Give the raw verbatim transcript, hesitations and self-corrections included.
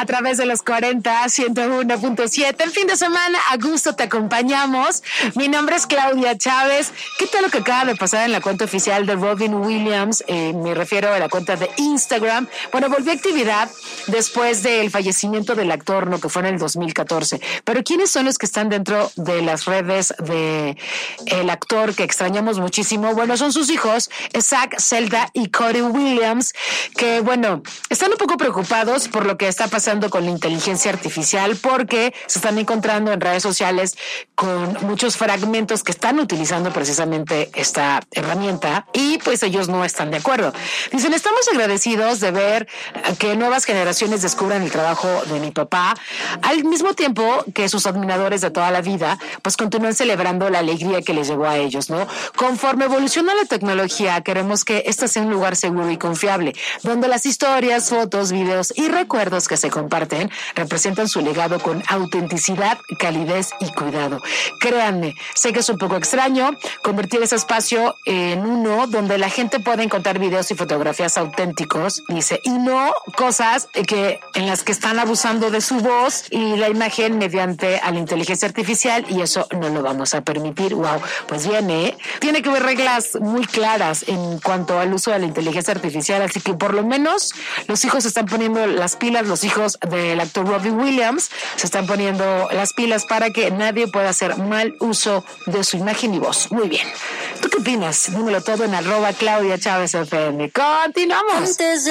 a través de los cuarenta, ciento uno punto siete. El fin de semana, a gusto te acompañamos. Mi nombre es Claudia Chávez. ¿Qué tal lo que acaba de pasar en la cuenta oficial de Robin Williams? Eh, me refiero a la cuenta de Instagram. Bueno, volvió a actividad después del fallecimiento del actor, lo que fue en el dos mil catorce. Pero ¿quiénes son los que están dentro de las redes de el actor que extrañamos muchísimo? Bueno, son sus hijos, Zach, Zelda y Cody Williams, que bueno, están un poco preocupados por lo que está pasando con la inteligencia artificial, porque se están encontrando en redes sociales con muchos fragmentos que están utilizando precisamente esta herramienta y pues ellos no están de acuerdo. Dicen, estamos agradecidos de ver que nuevas generaciones descubran el trabajo de mi papá, al mismo tiempo que sus admiradores de toda la vida pues continúan celebrando la alegría que les llegó a ellos, ¿no? Conforme evoluciona la tecnología, queremos que este sea un lugar seguro y confiable, donde las historias, fotos, videos y recuerdos que se comparten representan su legado con autenticidad, calidez y cuidado. Créanme, sé que es un poco extraño convertir ese espacio en uno donde la gente puede encontrar videos y fotografías auténticos, dice, y no cosas que en las que están abusando de su voz y la imagen mediante a la inteligencia artificial, y eso no lo vamos a permitir. Wow, pues bien, ¿eh? Tiene que haber reglas muy claras en cuanto al uso de la inteligencia artificial, así que por lo menos los hijos se están poniendo las pilas, los hijos del actor Robin Williams se están poniendo las pilas para que nadie pueda hacer mal uso de su imagen y voz. Muy bien. ¿Tú qué opinas? Dímelo todo en arroba Claudia Chávez F M. Continuamos. Antes de